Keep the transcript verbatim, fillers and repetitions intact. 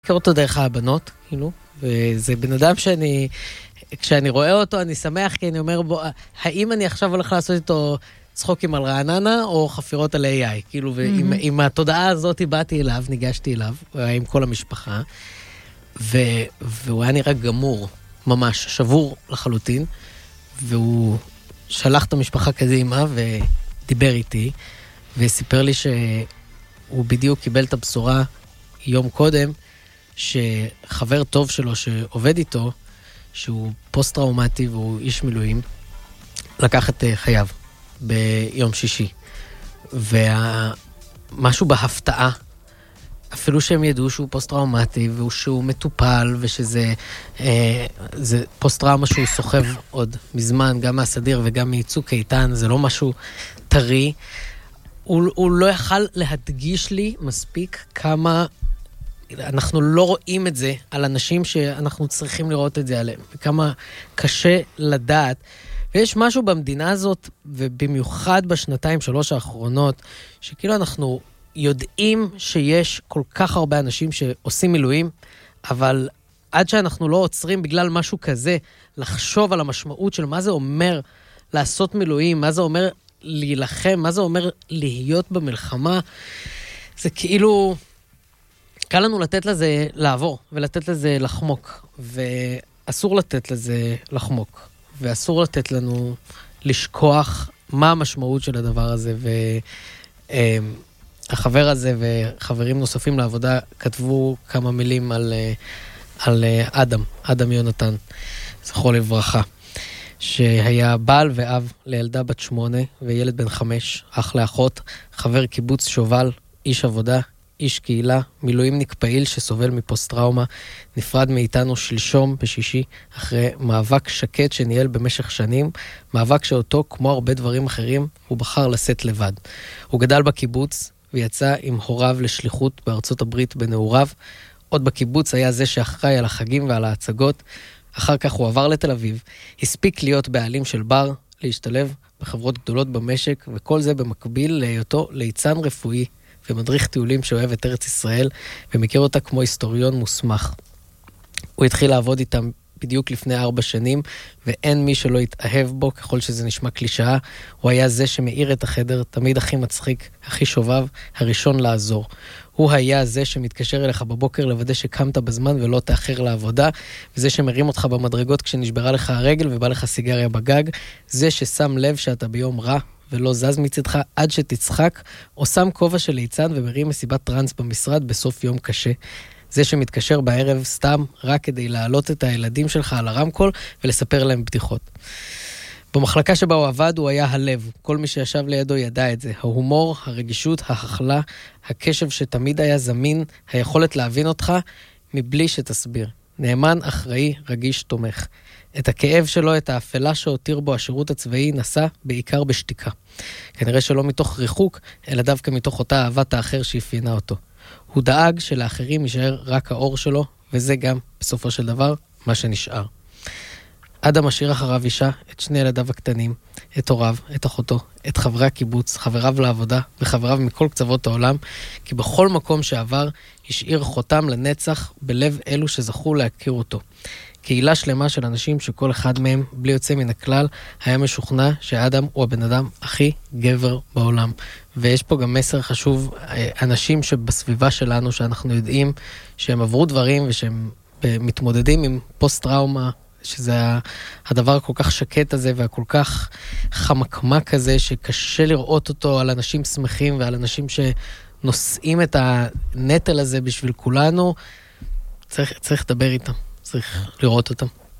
מכיר אותו דרך הבנות, כאילו, וזה בן אדם שאני, כשאני רואה אותו, אני שמח, כי אני אומר בו, האם אני עכשיו הולך לעשות איתו צחוקים על רעננה, או חפירות על איי איי, כאילו, ועם, עם התודעה הזאת באתי אליו, ניגשתי אליו, עם כל המשפחה, ו, והוא היה נראה גמור, ממש, שבור לחלוטין, והוא שלח את המשפחה קדימה, ודיבר איתי, וסיפר לי שהוא בדיוק קיבל את הבשורה יום קודם, שחבר טוב שלו שעובד איתו, שהוא פוסט-טראומטי והוא איש מילואים, לקח את חייו ביום שישי. ומשהו בהפתעה, אפילו שהם ידעו שהוא פוסט-טראומטי, ושהוא מטופל, ושזה אה, זה פוסט-טראומה שהוא סוחב עוד מזמן, גם מהסדיר וגם מצוק איתן, זה לא משהו טרי. הוא, הוא לא יכל להדגיש לי מספיק כמה אנחנו לא רואים את זה על אנשים שאנחנו צריכים לראות את זה עליהם, וכמה קשה לדעת. ויש משהו במדינה הזאת, ובמיוחד בשנתיים שלוש האחרונות, שכאילו אנחנו יודעים שיש כל כך הרבה אנשים שעושים מילואים, אבל עד שאנחנו לא עוצרים בגלל משהו כזה, לחשוב על המשמעות של מה זה אומר לעשות מילואים, מה זה אומר להילחם, מה זה אומר להיות במלחמה, זה כאילו קל לנו לתת לזה לעבור, ולתת לזה לחמוק, ואסור לתת לזה לחמוק, ואסור לתת לנו לשכוח מה המשמעות של הדבר הזה, והחבר הזה וחברים נוספים לעבודה כתבו כמה מילים על, על אדם, אדם יונתן, זכרו לברכה, שהיה בעל ואב לילדה בת שמונה וילד בן חמש, אח לאחות, חבר קיבוץ שובל, איש עבודה, איש קהילה, מילואימניק פעיל שסובל מפוסט-טראומה, נפרד מאיתנו שלשום בשישי, אחרי מאבק שקט שניהל במשך שנים, מאבק שאותו, כמו הרבה דברים אחרים, הוא בחר לשאת לבד. הוא גדל בקיבוץ ויצא עם הוריו לשליחות בארצות הברית בנעוריו. עוד בקיבוץ היה זה שאחראי על החגים ועל ההצגות. אחר כך הוא עבר לתל אביב, הספיק להיות בעלים של בר, להשתלב בחברות גדולות במשק, וכל זה במקביל להיותו ליצן רפואי ומדריך טיולים שאוהב את ארץ ישראל, ומכיר אותה כמו היסטוריון מוסמך. הוא התחיל לעבוד איתם בדיוק לפני ארבע שנים, ואין מי שלא יתאהב בו, ככל שזה נשמע קלישאה. הוא היה זה שמאיר את החדר, תמיד הכי מצחיק, הכי שובב, הראשון לעזור. הוא היה זה שמתקשר אליך בבוקר לוודא שקמת בזמן ולא תאחר לעבודה, וזה שמרים אותך במדרגות כשנשברה לך הרגל ובא לך סיגריה בגג, זה ששם לב שאתה ביום רע, ולא זז מצדך עד שתצחק, או שם כובע של ליצן ומרים מסיבת טרנס במשרד בסוף יום קשה. זה שמתקשר בערב סתם רק כדי להעלות את הילדים שלך על הרמקול ולספר להם בדיחות. במחלקה שבה הוא עבד הוא היה הלב. כל מי שישב לידו ידע את זה. ההומור, הרגישות, ההחלה, הקשב שתמיד היה זמין, היכולת להבין אותך מבלי שתסביר. נאמן, אחראי, רגיש, תומך. את הכאב שלו, את האפלה שהותיר בו השירות הצבאי, נסע בעיקר בשתיקה. כנראה שלא מתוך ריחוק, אלא דווקא מתוך אותה אהבת האחר שהפיינה אותו. הוא דאג שלאחרים יישאר רק האור שלו, וזה גם, בסופו של דבר, מה שנשאר. אדם משאיר אחריו אישה, את שני ילדיו הקטנים, את הוריו, את אחותו, את חברי הקיבוץ, חבריו לעבודה וחבריו מכל קצוות העולם, כי בכל מקום שעבר השאיר חותם לנצח בלב אלו שזכו להכיר אותו. קהילה שלמה של אנשים שכל אחד מהם, בלי יוצא מן הכלל, היה משוכנע שאדם הוא הבן אדם הכי גבר בעולם. ויש פה גם מסר חשוב, אנשים שבסביבה שלנו, שאנחנו יודעים שהם עברו דברים ושהם מתמודדים עם פוסט-טראומה, שזה הדבר הכל כך שקט הזה והכל כך חמקמק הזה, שקשה לראות אותו על אנשים שמחים ועל אנשים שנושאים את הנטל הזה בשביל כולנו. צריך, צריך לדבר איתם, צריך לראות אותם.